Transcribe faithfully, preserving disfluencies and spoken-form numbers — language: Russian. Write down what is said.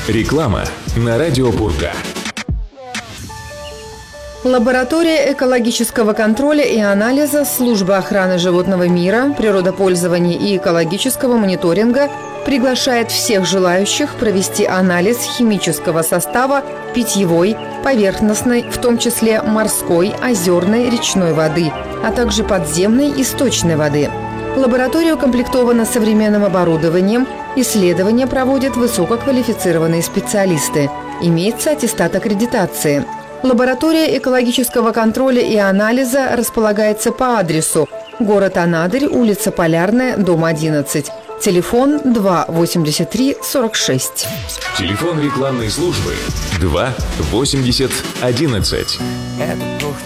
Реклама на радио Пурга. Лаборатория экологического контроля и анализа Службы охраны животного мира, природопользования и экологического мониторинга приглашает всех желающих провести анализ химического состава питьевой, поверхностной, в том числе морской, озерной, речной воды, а также подземной и сточной воды. Лаборатория укомплектована современным оборудованием, исследования проводят высококвалифицированные специалисты. Имеется аттестат аккредитации. Лаборатория экологического контроля и анализа располагается по адресу: город Анадырь, улица Полярная, дом одиннадцать. Телефон два восемьдесят три сорок шесть. Телефон рекламной службы два восемьдесят одиннадцать.